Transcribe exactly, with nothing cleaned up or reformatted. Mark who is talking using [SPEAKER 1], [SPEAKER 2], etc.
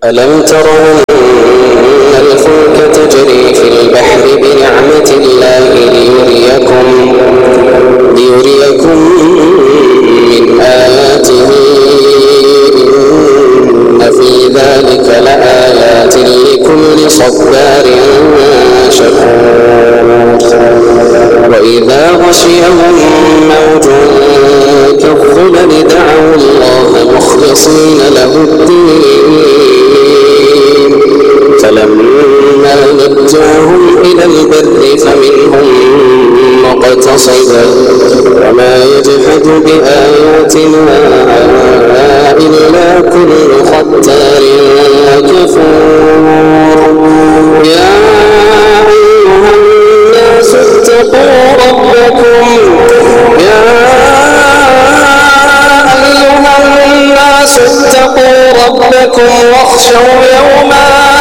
[SPEAKER 1] ألم تر أن الفلك تجري في البحر بنعمة الله ليريكم, ليريكم من آياته إن في ذلك لآيات لكل صبار شكور. وإذا غشيهم موج كالظلل دعوا الله مخلصين له الدين فلما نجاهم إلى البر فمنهم مقتصد وما يجحد بآياتنا إلا كل ختار كفور. يا أيها الناس اتقوا ربكم يا أيها الناس اتقوا ربكم واخشوا يوما